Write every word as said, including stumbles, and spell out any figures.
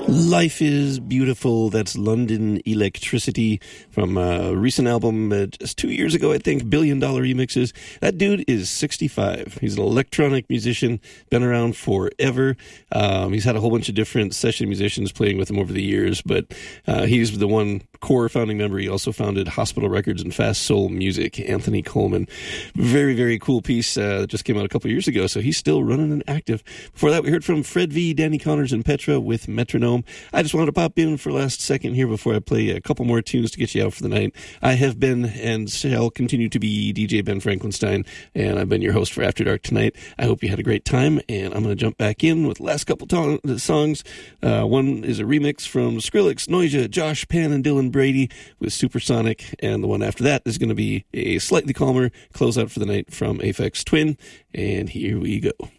Life is Beautiful. That's London Electricity from a recent album uh, just two years ago, I think, Billion Dollar Remixes. That dude is sixty-five. He's an electronic musician, been around forever. Um, he's had a whole bunch of different session musicians playing with him over the years, but uh, he's the one core founding member. He also founded Hospital Records and Fast Soul Music, Anthony Coleman. Very, very cool piece uh, that just came out a couple years ago, so he's still running and active. Before that, we heard from Fred V, Danny Connors, and Petra with Metronome. I just wanted to pop in for last second here before I play a couple more tunes to get you out for the night. I have been and shall continue to be D J Ben Franklinstein, and I've been your host for After Dark tonight. I hope you had a great time, and I'm going to jump back in with the last couple to- songs. Uh, one is a remix from Skrillex, Noisia, Josh Pan, and Dylan Brady with Supersonic, and the one after that is going to be a slightly calmer closeout for the night from Aphex Twin, and here we go.